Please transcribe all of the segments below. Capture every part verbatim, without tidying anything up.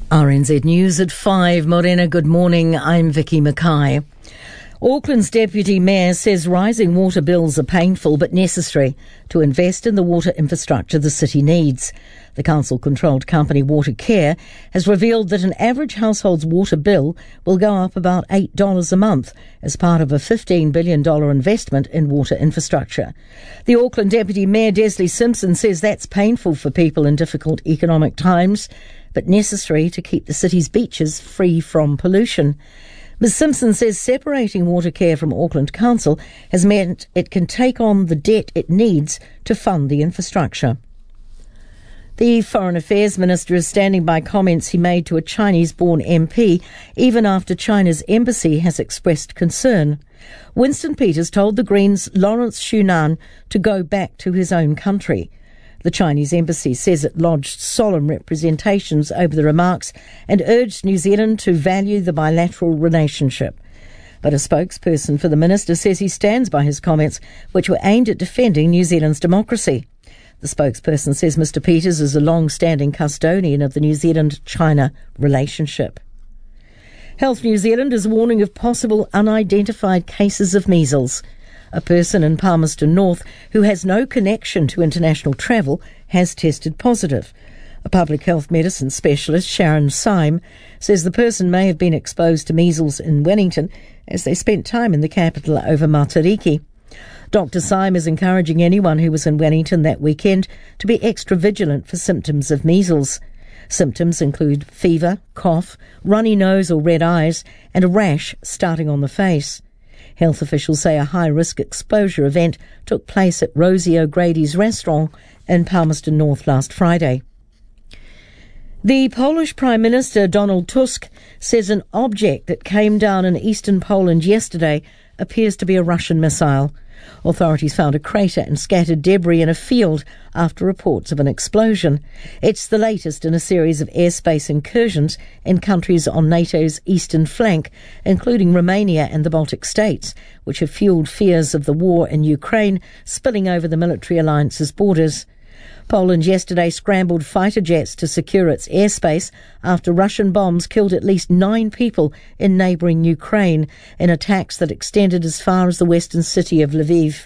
R N Z News at five. Morena, good morning. I'm Vicky Mackay. Auckland's Deputy Mayor says rising water bills are painful but necessary to invest in the water infrastructure the city needs. The council-controlled company Watercare has revealed that an average household's water bill will go up about eight dollars a month as part of a fifteen billion dollars investment in water infrastructure. The Auckland Deputy Mayor Desley Simpson says that's painful for people in difficult economic times, but necessary to keep the city's beaches free from pollution. Miz Simpson says separating Watercare from Auckland Council has meant it can take on the debt it needs to fund the infrastructure. The Foreign Affairs Minister is standing by comments he made to a Chinese-born M P, even after China's embassy has expressed concern. Winston Peters told the Greens' Lawrence Shunan to go back to his own country. The Chinese embassy says it lodged solemn representations over the remarks and urged New Zealand to value the bilateral relationship. But a spokesperson for the minister says he stands by his comments, which were aimed at defending New Zealand's democracy. The spokesperson says Mister Peters is a long-standing custodian of the New Zealand-China relationship. Health New Zealand is warning of possible unidentified cases of measles. A person in Palmerston North who has no connection to international travel has tested positive. A public health medicine specialist, Sharon Syme, says the person may have been exposed to measles in Wellington as they spent time in the capital over Matariki. Doctor Syme is encouraging anyone who was in Wellington that weekend to be extra vigilant for symptoms of measles. Symptoms include fever, cough, runny nose or red eyes, and a rash starting on the face. Health officials say a high-risk exposure event took place at Rosie O'Grady's restaurant in Palmerston North last Friday. The Polish Prime Minister Donald Tusk says an object that came down in eastern Poland yesterday appears to be a Russian missile. Authorities found a crater and scattered debris in a field after reports of an explosion. It's the latest in a series of airspace incursions in countries on NATO's eastern flank, including Romania and the Baltic states, which have fueled fears of the war in Ukraine spilling over the military alliance's borders. Poland yesterday scrambled fighter jets to secure its airspace after Russian bombs killed at least nine people in neighbouring Ukraine in attacks that extended as far as the western city of Lviv.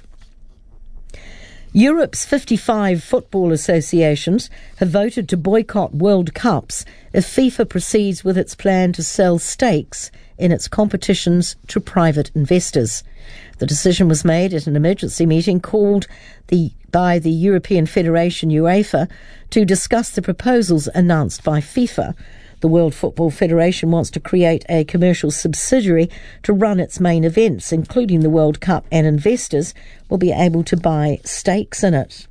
Europe's fifty-five football associations have voted to boycott World Cups if FIFA proceeds with its plan to sell stakes in its competitions to private investors. The decision was made at an emergency meeting called the, by the European Federation UEFA to discuss the proposals announced by FIFA. The World Football Federation wants to create a commercial subsidiary to run its main events, including the World Cup, and investors will be able to buy stakes in it.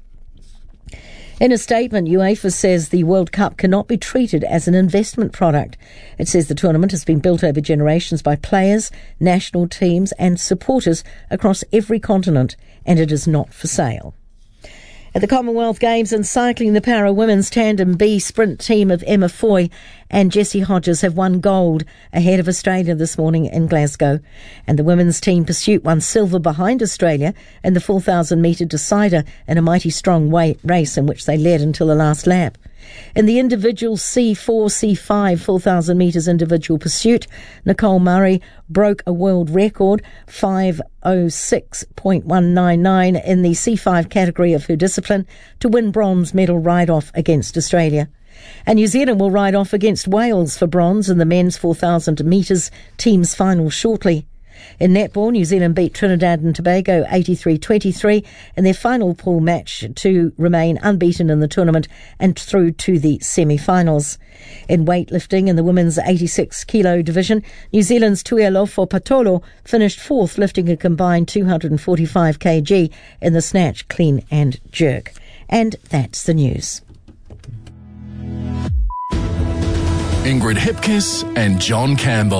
In a statement, UEFA says the World Cup cannot be treated as an investment product. It says the tournament has been built over generations by players, national teams and supporters across every continent, and it is not for sale. At the Commonwealth Games in cycling, the para-women's tandem B sprint team of Emma Foy and Jessie Hodges have won gold ahead of Australia this morning in Glasgow. And the women's team pursuit won silver behind Australia in the four thousand metre decider in a mighty strong weight race in which they led until the last lap. In the individual C four C five four thousand metres individual pursuit, Nicole Murray broke a world record, five oh six point one nine nine, in the C five category of her discipline to win bronze medal ride-off against Australia. And New Zealand will ride off against Wales for bronze in the men's four thousand metres teams final shortly. In netball, New Zealand beat Trinidad and Tobago eighty-three twenty-three in their final pool match to remain unbeaten in the tournament and through to the semi-finals. In weightlifting, in the women's eighty-six kilo division, New Zealand's Tuialofa Patolo finished fourth, lifting a combined two hundred forty-five kilograms in the snatch, clean and jerk. And that's the news. Ingrid Hipkiss and John Campbell.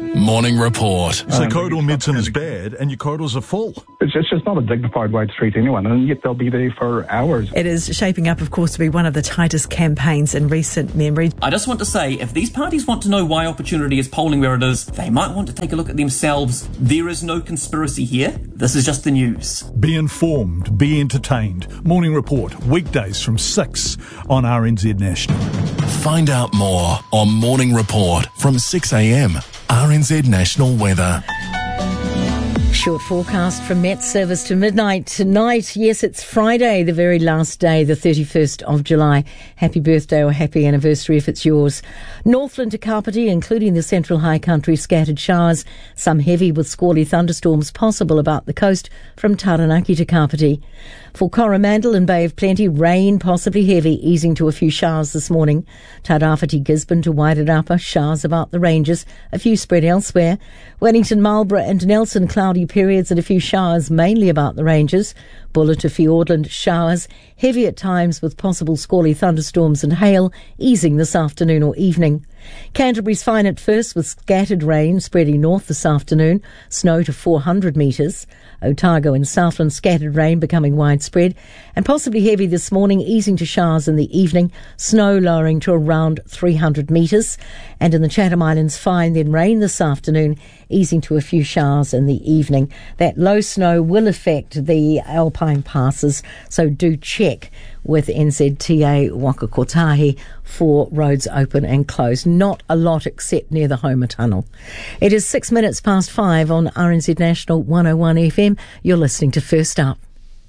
Morning Report. So um, corridor medicine is bad and your corridors are full. It's just, it's just not a dignified way to treat anyone, and yet they'll be there for hours. It is shaping up, of course, to be one of the tightest campaigns in recent memory. I just want to say, if these parties want to know why Opportunity is polling where it is, they might want to take a look at themselves. There is no conspiracy here. This is just the news. Be informed, be entertained. Morning Report, weekdays from six on R N Z National. Find out more on Morning Report from six a.m. R N Z National Weather. Short forecast from Met Service to midnight tonight. Yes, it's Friday, the very last day, the thirty-first of July. Happy birthday or happy anniversary if it's yours. Northland to Kapiti, including the central high country, scattered showers. Some heavy with squally thunderstorms possible about the coast from Taranaki to Kapiti. For Coromandel and Bay of Plenty, rain, possibly heavy, easing to a few showers this morning. Tairāwhiti, Gisborne to Wairarapa, showers about the ranges, a few spread elsewhere. Wellington, Marlborough and Nelson, cloudy periods and a few showers, mainly about the ranges. Buller to Fiordland, showers, heavy at times with possible squally thunderstorms and hail, easing this afternoon or evening. Canterbury's fine at first with scattered rain spreading north this afternoon, snow to four hundred metres. Otago and Southland, scattered rain becoming widespread and possibly heavy this morning, easing to showers in the evening, snow lowering to around three hundred metres. And in the Chatham Islands, fine, then rain this afternoon, easing to a few showers in the evening. That low snow will affect the Alpine passes, so do check with N Z T A Waka Kotahi for roads open and closed. Not a lot except near the Homer Tunnel. It is six minutes past five on R N Z National one oh one F M. You're listening to First Up.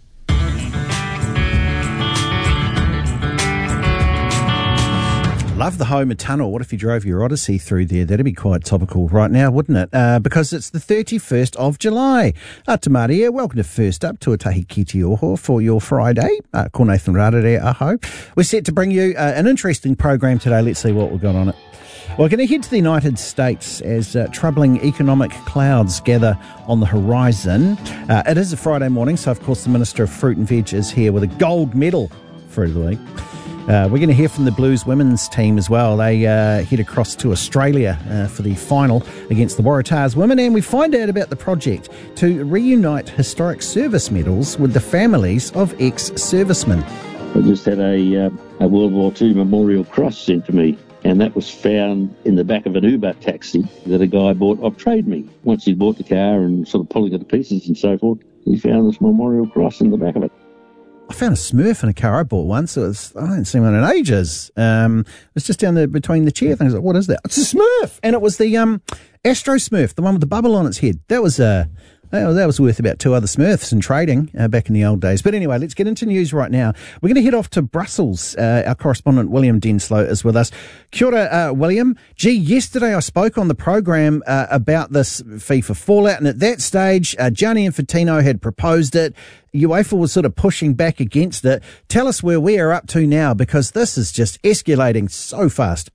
Love the Homer Tunnel. What if you drove your Odyssey through there? That'd be quite topical right now, wouldn't it? Uh, because it's the thirty-first of July. Uh, Tamaria, welcome to First Up, tuatahi ki te oho for your Friday. Uh, ko Nathan Rarere aho. We're set to bring you uh, an interesting program today. Let's see what we've got on it. We're going to head to the United States as uh, troubling economic clouds gather on the horizon. Uh, it is a Friday morning, so of course the Minister of Fruit and Veg is here with a gold medal for the week. Uh, we're going to hear from the Blues women's team as well. They uh, head across to Australia uh, for the final against the Waratahs women, and we find out about the project to reunite historic service medals with the families of ex-servicemen. I just had a, uh, a World War Two memorial cross sent to me, and that was found in the back of an Uber taxi that a guy bought off Trade Me. Once he bought the car and sort of pulling it to pieces and so forth, he found this memorial cross in the back of it. I found a Smurf in a car I bought once. It was, I hadn't seen one in ages. Um, it was just down there between the chair things. Like, what is that? It's a Smurf! And it was the um, Astro Smurf, the one with the bubble on its head. That was uh, that was worth about two other Smurfs in trading uh, back in the old days. But anyway, let's get into news right now. We're going to head off to Brussels. Uh, our correspondent William Denslow is with us. Kia ora, uh, William. Gee, yesterday I spoke on the program uh, about this FIFA fallout, and at that stage, uh, Gianni Infantino had proposed it. UEFA was sort of pushing back against it. Tell us where we are up to now, because this is just escalating so fast.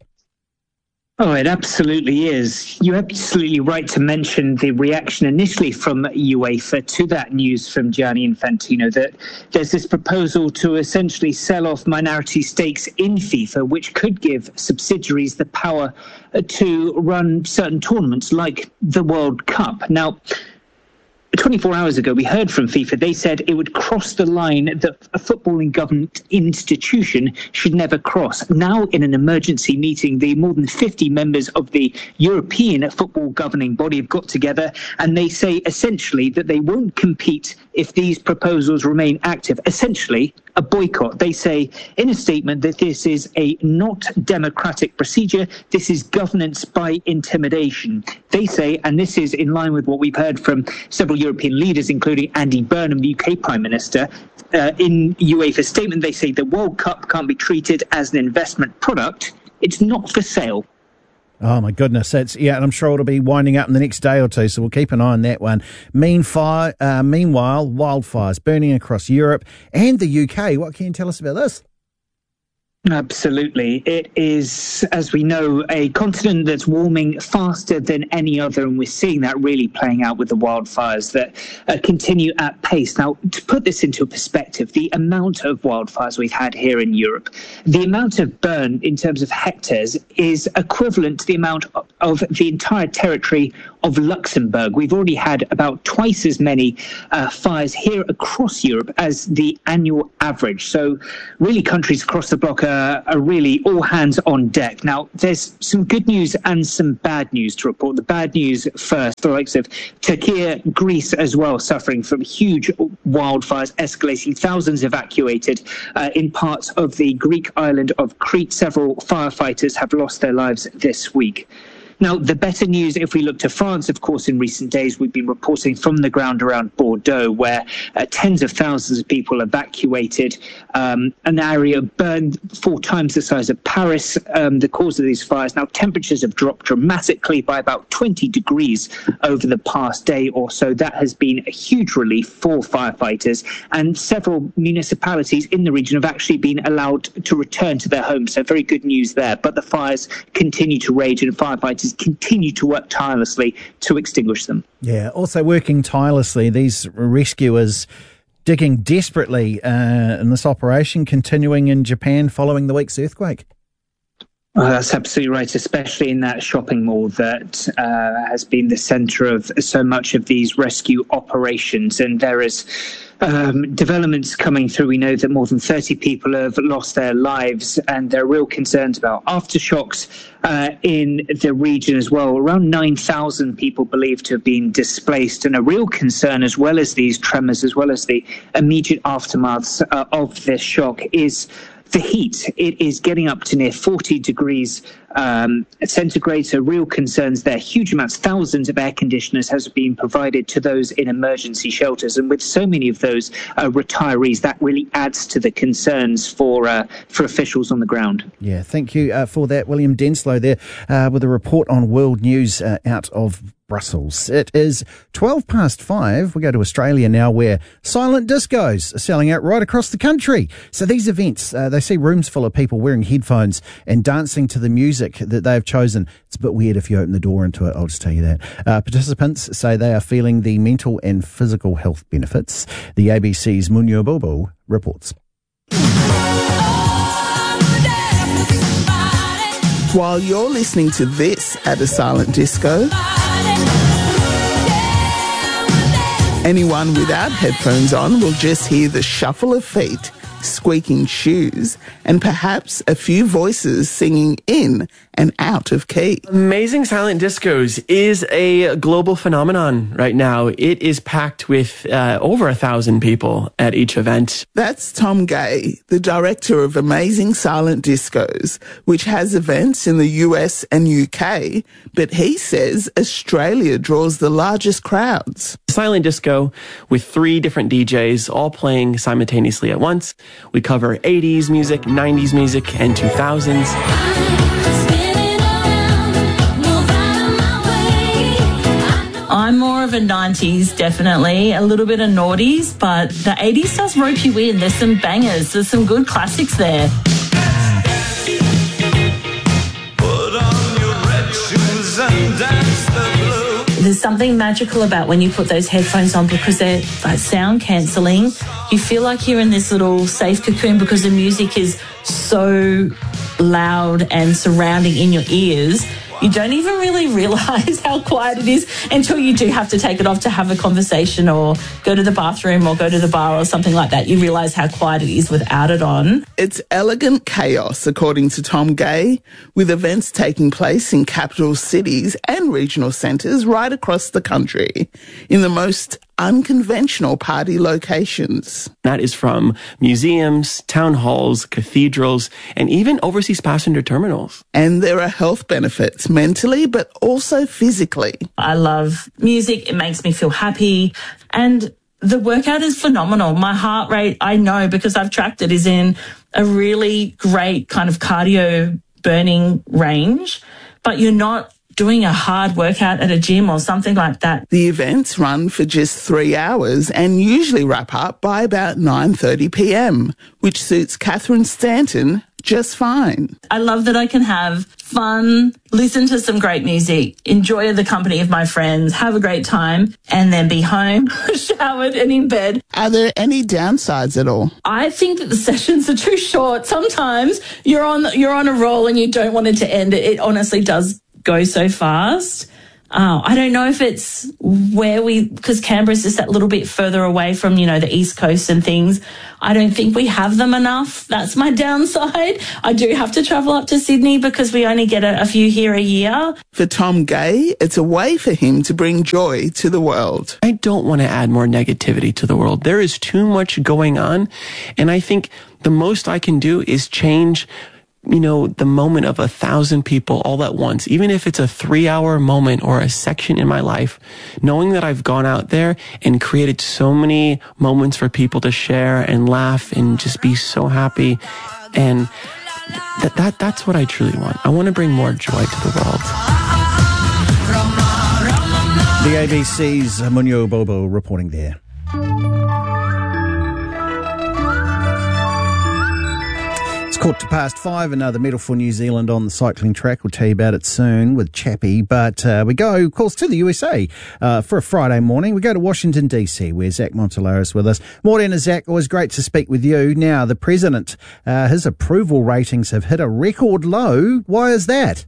Oh, it absolutely is. You're absolutely right to mention the reaction initially from UEFA to that news from Gianni Infantino, that there's this proposal to essentially sell off minority stakes in FIFA, which could give subsidiaries the power to run certain tournaments like the World Cup. Now, twenty-four hours ago, we heard from FIFA. They said it would cross the line that a footballing government institution should never cross. Now, in an emergency meeting, the more than fifty members of the European football governing body have got together, and they say essentially that they won't compete if these proposals remain active. Essentially, a boycott. They say in a statement that this is a not democratic procedure. This is governance by intimidation. They say, and this is in line with what we've heard from several European leaders, including Andy Burnham, the U K Prime Minister, uh, in UEFA's statement, they say the World Cup can't be treated as an investment product. It's not for sale. Oh, my goodness. That's, yeah, and I'm sure it'll be winding up in the next day or two, so we'll keep an eye on that one. Meanwhile, uh, meanwhile, wildfires burning across Europe and the U K. What can you tell us about this? Absolutely. It is, as we know, a continent that's warming faster than any other, and we're seeing that really playing out with the wildfires that uh, continue at pace. Now, to put this into perspective, the amount of wildfires we've had here in Europe, the amount of burn in terms of hectares is equivalent to the amount of, of the entire territory of Luxembourg. We've already had about twice as many uh, fires here across Europe as the annual average. So really countries across the bloc are Uh, are really all hands on deck. Now, there's some good news and some bad news to report. The bad news first, the likes of Turkey, Greece as well, suffering from huge wildfires escalating, thousands evacuated uh, in parts of the Greek island of Crete. Several firefighters have lost their lives this week. Now, the better news, if we look to France, of course, in recent days, we've been reporting from the ground around Bordeaux, where uh, tens of thousands of people evacuated, um, an area burned four times the size of Paris, um, the cause of these fires. Now, temperatures have dropped dramatically by about twenty degrees over the past day or so. That has been a huge relief for firefighters, and several municipalities in the region have actually been allowed to return to their homes. So very good news there. But the fires continue to rage, and firefighters continue to work tirelessly to extinguish them. Yeah, also working tirelessly, these rescuers digging desperately uh, in this operation continuing in Japan following the week's earthquake. Uh, that's absolutely right, especially in that shopping mall that uh, has been the centre of so much of these rescue operations. And there is um, developments coming through. We know that more than thirty people have lost their lives, and there are real concerns about aftershocks uh, in the region as well. Around nine thousand people believed to have been displaced, and a real concern, as well as these tremors, as well as the immediate aftermaths uh, of this shock, is the heat. It is getting up to near forty degrees um, centigrade, so real concerns there. Huge amounts, thousands of air conditioners has been provided to those in emergency shelters, and with so many of those uh, retirees, that really adds to the concerns for uh, for officials on the ground. Yeah, thank you uh, for that, William Denslow there uh, with a report on world news uh, out of Brussels. It is twelve past five. We go to Australia now, where silent discos are selling out right across the country. So these events, uh, they see rooms full of people wearing headphones and dancing to the music that they've chosen. It's a bit weird if you open the door into it, I'll just tell you that. Uh, participants say they are feeling the mental and physical health benefits. The A B C's Munyo Bobo reports. While you're listening to this at a silent disco, anyone without headphones on will just hear the shuffle of feet, squeaking shoes, and perhaps a few voices singing in and out of key. Amazing Silent Discos is a global phenomenon right now. It is packed with uh, over a thousand people at each event. That's Tom Gay, the director of Amazing Silent Discos, which has events in the U S and U K, but he says Australia draws the largest crowds. Silent Disco with three different D Js all playing simultaneously at once. We cover eighties music, nineties music, and two thousands. I'm more of a nineties, definitely. A little bit of noughties, but the eighties does rope you in. There's some bangers. There's some good classics there. Put on your red shoes and dance the blue. There's something magical about when you put those headphones on because they're like sound cancelling. You feel like you're in this little safe cocoon because the music is so loud and surrounding in your ears. You don't even really realise how quiet it is until you do have to take it off to have a conversation or go to the bathroom or go to the bar or something like that. You realise how quiet it is without it on. It's elegant chaos, according to Tom Gay, with events taking place in capital cities and regional centres right across the country in the most unconventional party locations. That is from museums, town halls, cathedrals, and even overseas passenger terminals. And there are health benefits mentally, but also physically. I love music. It makes me feel happy. And the workout is phenomenal. My heart rate, I know because I've tracked it, is in a really great kind of cardio burning range, but you're not doing a hard workout at a gym or something like that. The events run for just three hours and usually wrap up by about nine thirty p m, which suits Catherine Stanton, just fine. I love that I can have fun, listen to some great music, enjoy the company of my friends, have a great time, and then be home, showered and in bed. Are there any downsides at all? I think that the sessions are too short. Sometimes you're on you're on a roll and you don't want it to end. It, it honestly does go so fast. Uh, I don't know if it's where we, because Canberra's just that little bit further away from, you know, the East Coast and things. I don't think we have them enough. That's my downside. I do have to travel up to Sydney because we only get a, a few here a year. For Tom Gay, it's a way for him to bring joy to the world. I don't want to add more negativity to the world. There is too much going on, and I think the most I can do is change, you know, the moment of a thousand people all at once, even if it's a three hour moment or a section in my life, knowing that I've gone out there and created so many moments for people to share and laugh and just be so happy. And that, that, that's what I truly want. I want to bring more joy to the world. The A B C's Munyo Bobo reporting there. Quarter past five, another medal for New Zealand on the cycling track. We'll tell you about it soon with Chappie. But uh, we go, of course, to the U S A uh, for a Friday morning. We go to Washington, D C, where Zach Montalaro is with us. Morning, Zach. Always great to speak with you. Now, the president, uh, his approval ratings have hit a record low. Why is that?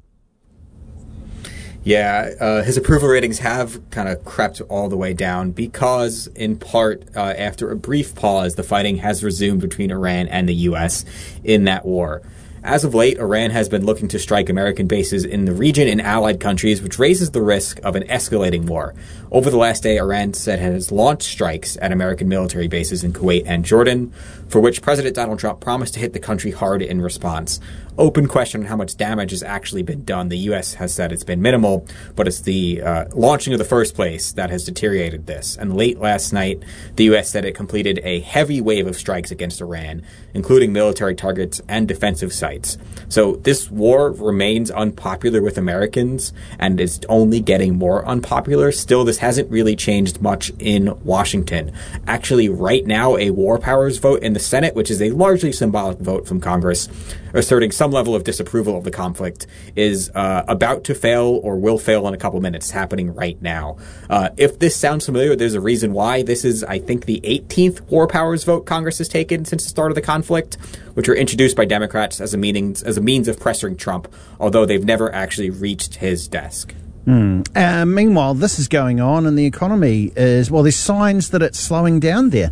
Yeah, uh, his approval ratings have kind of crept all the way down because, in part, uh, after a brief pause, the fighting has resumed between Iran and the U S in that war. As of late, Iran has been looking to strike American bases in the region and allied countries, which raises the risk of an escalating war. Over the last day, Iran said it has launched strikes at American military bases in Kuwait and Jordan, for which President Donald Trump promised to hit the country hard in response. Open question on how much damage has actually been done. The U S has said it's been minimal, but it's the uh, launching of the first place that has deteriorated this. And late last night, the U S said it completed a heavy wave of strikes against Iran, including military targets and defensive sites. So this war remains unpopular with Americans and is only getting more unpopular. Still, this hasn't really changed much in Washington. Actually, right now, a war powers vote in the Senate, which is a largely symbolic vote from Congress, asserting some level of disapproval of the conflict, is uh, about to fail or will fail in a couple minutes. It's happening right now. Uh, if this sounds familiar, there's a reason why. This is, I think, the eighteenth war powers vote Congress has taken since the start of the conflict, which were introduced by Democrats as a means, as a means of pressuring Trump, although they've never actually reached his desk. Mm. Uh, meanwhile, this is going on and the economy is, well, there's signs that it's slowing down there.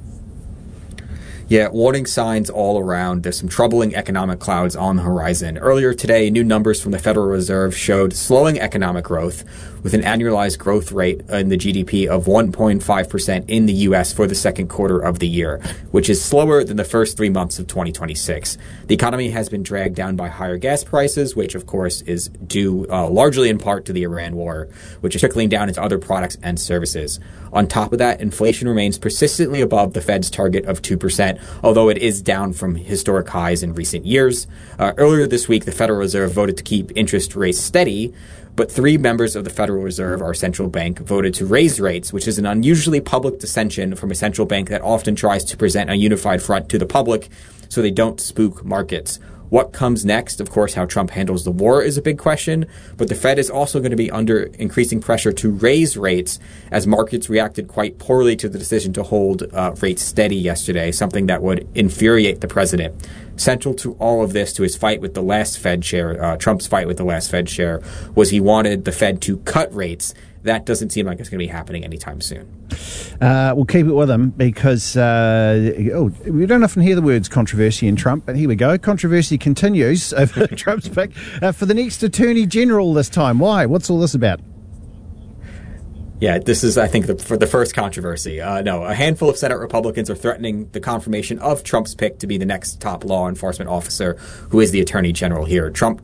Yeah, warning signs all around. There's some troubling economic clouds on the horizon. Earlier today, new numbers from the Federal Reserve showed slowing economic growth with an annualized growth rate in the G D P of one point five percent in the U S for the second quarter of the year, which is slower than the first three months of twenty twenty-six. The economy has been dragged down by higher gas prices, which, of course, is due uh, largely in part to the Iran war, which is trickling down into other products and services. On top of that, inflation remains persistently above the Fed's target of two percent, although it is down from historic highs in recent years. Uh, earlier this week, the Federal Reserve voted to keep interest rates steady, but three members of the Federal Reserve, our central bank, voted to raise rates, which is an unusually public dissension from a central bank that often tries to present a unified front to the public so they don't spook markets. What comes next, of course, how Trump handles the war is a big question, but the Fed is also going to be under increasing pressure to raise rates as markets reacted quite poorly to the decision to hold uh, rates steady yesterday, something that would infuriate the president. Central to all of this, to his fight with the last Fed chair, uh, Trump's fight with the last Fed chair, was he wanted the Fed to cut rates. That doesn't seem like it's going to be happening anytime soon. Uh, we'll keep it with him because uh, oh, we don't often hear the words controversy in Trump, but here we go. Controversy continues over Trump's pick uh, for the next Attorney General this time. Why? What's all this about? Yeah, this is, I think, the, for the first controversy. Uh, no, a handful of Senate Republicans are threatening the confirmation of Trump's pick to be the next top law enforcement officer who is the Attorney General here. Trump ta-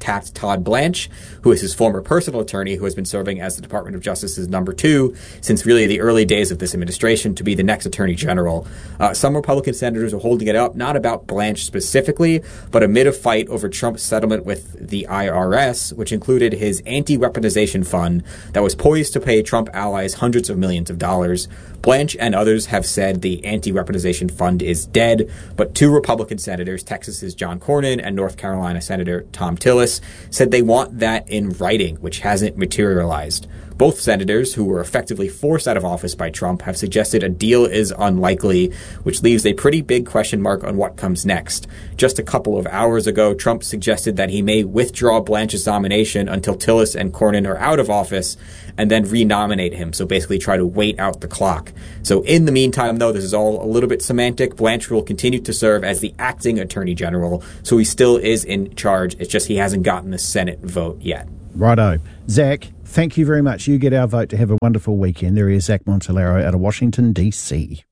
tapped Todd Blanche, who is his former personal attorney, who has been serving as the Department of Justice's number two since really the early days of this administration, to be the next attorney general. Uh, some Republican senators are holding it up, not about Blanche specifically, but amid a fight over Trump's settlement with the I R S, which included his anti-weaponization fund that was poised to pay Trump allies hundreds of millions of dollars. Blanche and others have said the anti-weaponization fund is dead, but two Republican senators, Texas's John Cornyn and North Carolina Senator Thom Tillis, said they want that in writing, which hasn't materialized. Both senators, who were effectively forced out of office by Trump, have suggested a deal is unlikely, which leaves a pretty big question mark on what comes next. Just a couple of hours ago, Trump suggested that he may withdraw Blanche's nomination until Tillis and Cornyn are out of office and then renominate him, so basically try to wait out the clock. So in the meantime, though, this is all a little bit semantic. Blanche will continue to serve as the acting attorney general, so he still is in charge. It's just he hasn't gotten the Senate vote yet. Righto. Zach, thank you very much. You get our vote to have a wonderful weekend. There is Zach Montalero out of Washington, D C.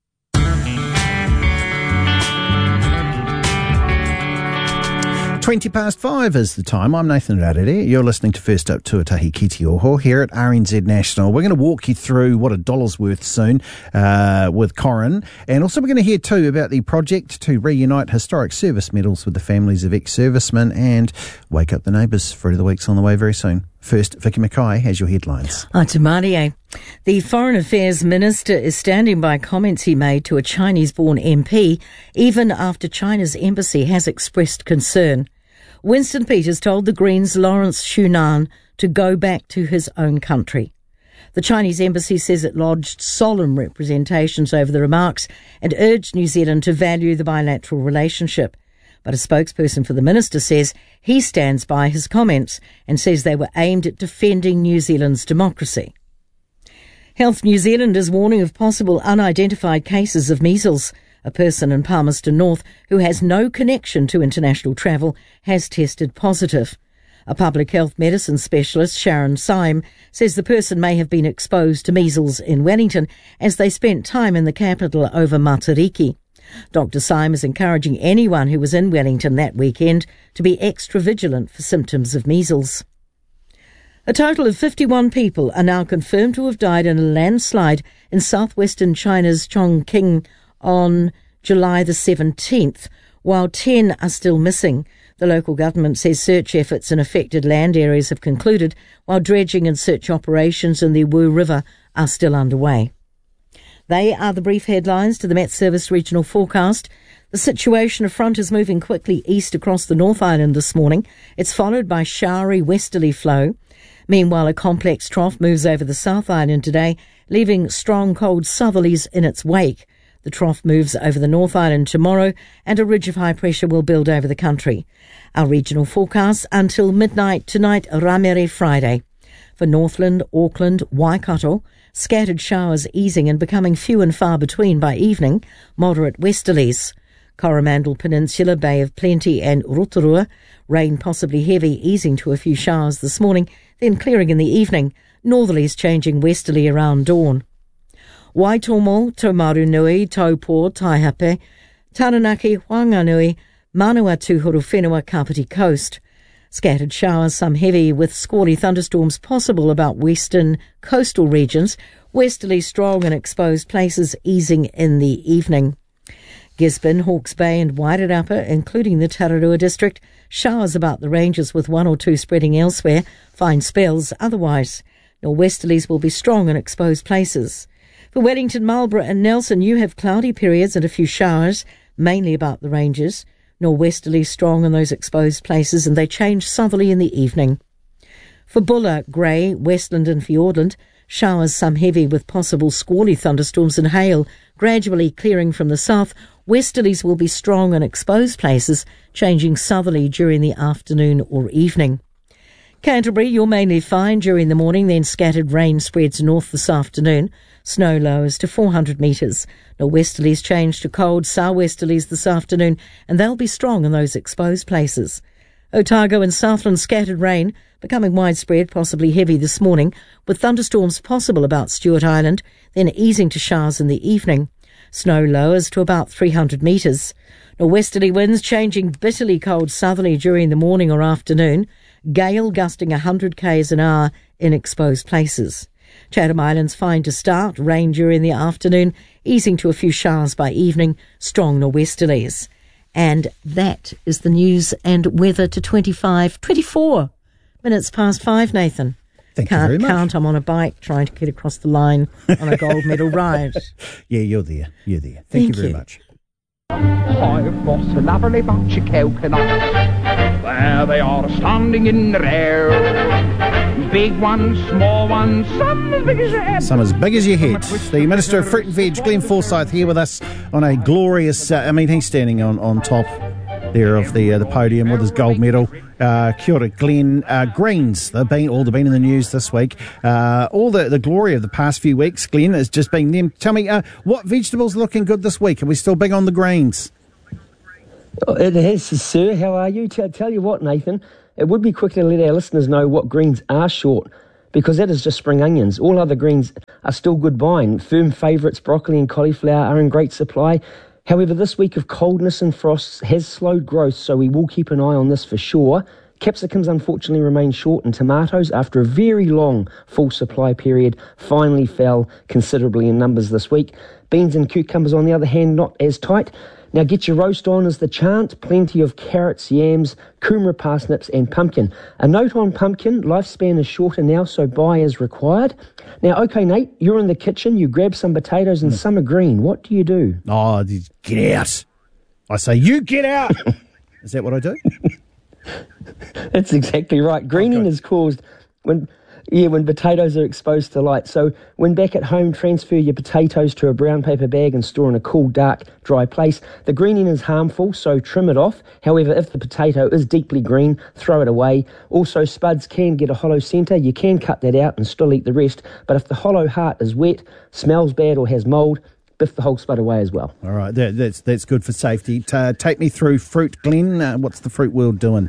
twenty past five is the time. I'm Nathan Rarere. You're listening to First Up Tuatahi Ki Te Oho here at R N Z National. We're going to walk you through what a dollar's worth soon uh, with Corin. And also we're going to hear too about the project to reunite historic service medals with the families of ex-servicemen and wake up the neighbours. Fruit of the Week's on the way very soon. First, Vicky Mackay has your headlines. Atamarie. The Foreign Affairs Minister is standing by comments he made to a Chinese-born M P, even after China's embassy has expressed concern. Winston Peters told the Greens' Lawrence Shunan to go back to his own country. The Chinese embassy says it lodged solemn representations over the remarks and urged New Zealand to value the bilateral relationship. But a spokesperson for the minister says he stands by his comments and says they were aimed at defending New Zealand's democracy. Health New Zealand is warning of possible unidentified cases of measles. A person in Palmerston North who has no connection to international travel has tested positive. A public health medicine specialist, Sharon Syme, says the person may have been exposed to measles in Wellington as they spent time in the capital over Matariki. Doctor Syme is encouraging anyone who was in Wellington that weekend to be extra vigilant for symptoms of measles. A total of fifty-one people are now confirmed to have died in a landslide in southwestern China's Chongqing on July the seventeenth, while ten are still missing. The local government says search efforts in affected land areas have concluded, while dredging and search operations in the Wu River are still underway. They are the brief headlines to the Met Service regional forecast. The situation front is moving quickly east across the North Island this morning. It's followed by showery westerly flow. Meanwhile, a complex trough moves over the South Island today, leaving strong cold southerlies in its wake. The trough moves over the North Island tomorrow, and a ridge of high pressure will build over the country. Our regional forecast until midnight tonight, Ramere Friday. For Northland, Auckland, Waikato, scattered showers easing and becoming few and far between by evening, moderate westerlies. Coromandel Peninsula, Bay of Plenty and Rotorua, rain possibly heavy, easing to a few showers this morning, then clearing in the evening, northerlies changing westerly around dawn. Waitomo, Taumarunui, Taupo, Taihape, Taranaki, Whanganui, Manawatu, Whenua, Kapiti Coast. Scattered showers, some heavy with squally thunderstorms possible about western coastal regions, westerly strong and exposed places easing in the evening. Gisborne, Hawke's Bay and Wairarapa, including the Tararua district, showers about the ranges with one or two spreading elsewhere, fine spells otherwise. Nor'westerlies will be strong in exposed places. For Wellington, Marlborough and Nelson, you have cloudy periods and a few showers, mainly about the ranges. Nor'westerlies strong in those exposed places, and they change southerly in the evening. For Buller, Grey, Westland and Fiordland, showers some heavy with possible squally thunderstorms and hail, gradually clearing from the south. Westerlies will be strong in exposed places, changing southerly during the afternoon or evening. Canterbury, you'll mainly fine during the morning, then scattered rain spreads north this afternoon. Snow lowers to four hundred metres. Nor'westerlies change to cold sou'westerlies this afternoon, and they'll be strong in those exposed places. Otago and Southland scattered rain, becoming widespread, possibly heavy this morning, with thunderstorms possible about Stewart Island, then easing to showers in the evening. Snow lowers to about three hundred metres. Nor'westerly winds changing bitterly cold southerly during the morning or afternoon. Gale gusting one hundred k's an hour in exposed places. Chatham Islands fine to start, rain during the afternoon, easing to a few showers by evening, strong nor'westerlies. And that is the news and weather to twenty-five, twenty-four minutes past five, Nathan. Thank Can't you very much. count, I'm on a bike trying to get across the line on a gold medal ride. Yeah, you're there. You're there. Thank, Thank you very you. much. I've got a lovely bunch of coconuts. There they are standing in the air. Big ones, small ones, some as big as your head. Some as big as your head. The Minister of Fruit and Veg, Glenn Forsyth, here with us on a glorious, uh, I mean, he's standing on, on top there of the uh, the podium with his gold medal. Uh, kia ora, Glenn. Uh, greens, they've been, all they've been in the news this week. Uh, all the, the glory of the past few weeks, Glenn, has just been them. Tell me, uh, what vegetables are looking good this week? Are we still big on the greens? It is, sir. How are you? T- tell you what, Nathan, it would be quick to let our listeners know what greens are short, because that is just spring onions. All other greens are still good buying. Firm favourites, broccoli and cauliflower, are in great supply. However, this week of coldness and frosts has slowed growth, so we will keep an eye on this for sure. Capsicums unfortunately remain short, and tomatoes, after a very long full supply period, finally fell considerably in numbers this week. Beans and cucumbers, on the other hand, not as tight. Now get your roast on is the chant. Plenty of carrots, yams, kumara parsnips and pumpkin. A note on pumpkin, lifespan is shorter now, so buy as required. Now, okay, Nate, you're in the kitchen, you grab some potatoes and some are green. What do you do? Oh, get out. I say, you get out. Is that what I do? That's exactly right. Greening is caused when... Yeah, when potatoes are exposed to light. So when back at home, transfer your potatoes to a brown paper bag and store in a cool, dark, dry place. The greening is harmful, so trim it off. However, if the potato is deeply green, throw it away. Also, spuds can get a hollow centre. You can cut that out and still eat the rest. But if the hollow heart is wet, smells bad or has mould, biff the whole spud away as well. All right, that, that's that's good for safety. Uh, take me through fruit, Glenn. Uh, what's the fruit world doing?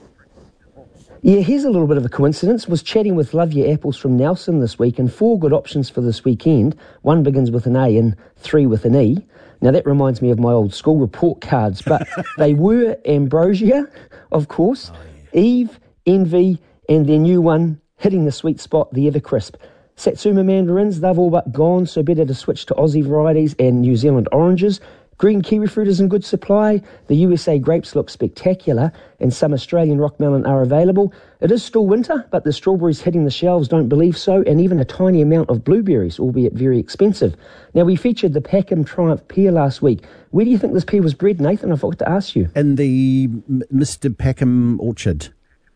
Yeah, here's a little bit of a coincidence. Was chatting with Love Your Apples from Nelson this week, and four good options for this weekend. One begins with an A and three with an E. Now, that reminds me of my old school report cards, but they were Ambrosia, of course, oh, yeah. Eve, Envy, and their new one, hitting the sweet spot, the Evercrisp. Satsuma mandarins, they've all but gone, so better to switch to Aussie varieties and New Zealand oranges. Green kiwi fruit is in good supply. The U S A grapes look spectacular, and some Australian rock melon are available. It is still winter, but the strawberries hitting the shelves don't believe so, and even a tiny amount of blueberries, albeit very expensive. Now, we featured the Packham Triumph pear last week. Where do you think this pear was bred, Nathan? I forgot to ask you. In the M- Mister Packham orchard.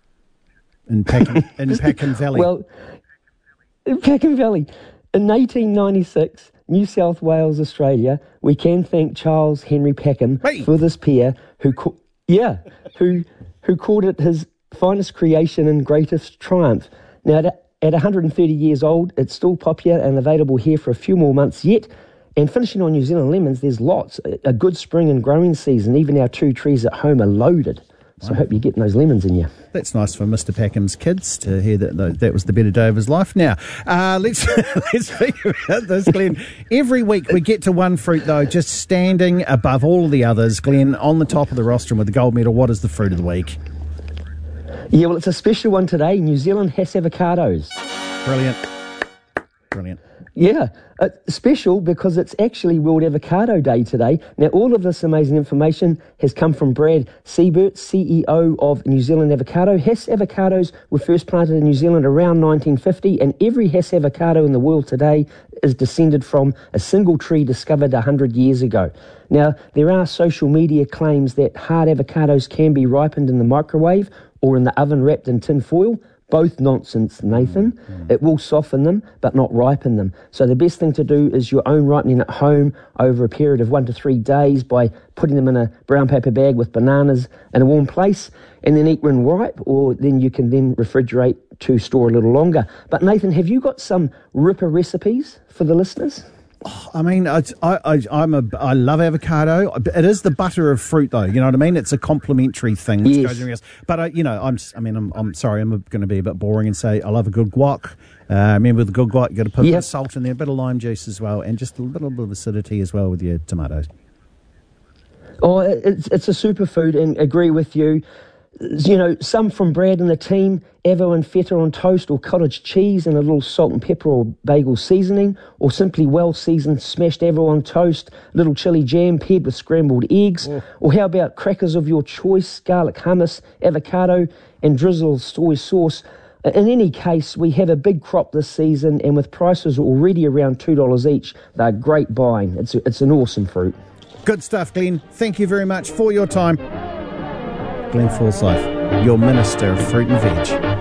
In Packham, in Packham Valley. Well, in Packham Valley. In eighteen ninety-six... New South Wales, Australia, we can thank Charles Henry Packham hey. for this pear, who, ca- yeah, who who called it his finest creation and greatest triumph. Now, at one hundred thirty years old, it's still popular and available here for a few more months yet. And finishing on New Zealand lemons, there's lots. A good spring and growing season. Even our two trees at home are loaded. So I hope you're getting those lemons in you. That's nice for Mister Packham's kids to hear that that was the better day of his life. Now, uh, let's let's think about this, Glenn. Every week we get to one fruit, though, just standing above all the others. Glenn, on the top of the rostrum with the gold medal, what is the fruit of the week? Yeah, well, it's a special one today. New Zealand has avocados. Brilliant. Brilliant. Yeah, uh, special because it's actually World Avocado Day today. Now, all of this amazing information has come from Brad Siebert, C E O of New Zealand Avocado. Hess avocados were first planted in New Zealand around nineteen fifty, and every Hess avocado in the world today is descended from a single tree discovered one hundred years ago. Now, there are social media claims that hard avocados can be ripened in the microwave or in the oven wrapped in tin foil. Both nonsense, Nathan. Mm. It will soften them, but not ripen them. So the best thing to do is your own ripening at home over a period of one to three days by putting them in a brown paper bag with bananas in a warm place, and then eat when ripe, or then you can then refrigerate to store a little longer. But Nathan, have you got some ripper recipes for the listeners? Oh, I mean, I, I, I'm a, I love avocado. It is the butter of fruit, though. You know what I mean? It's a complementary thing. Which yes. goes else. But, I, you know, I'm, I mean, I'm, I'm sorry, I'm going to be a bit boring and say I love a good guac. Uh, remember, with the good guac, you've got to put yep. a bit of salt in there, a bit of lime juice as well, and just a little bit of acidity as well with your tomatoes. Oh, it's, it's a superfood, and agree with you. You know, some from Brad and the team, avo and feta on toast, or cottage cheese and a little salt and pepper or bagel seasoning, or simply well-seasoned smashed avo on toast, little chili jam paired with scrambled eggs, oh. or how about crackers of your choice, garlic hummus, avocado, and drizzle soy sauce. In any case, we have a big crop this season, and with prices already around two dollars each, they're great buying. It's, a, it's an awesome fruit. Good stuff, Glenn. Thank you very much for your time. Glenn Forsyth, your Minister of Fruit and Veg.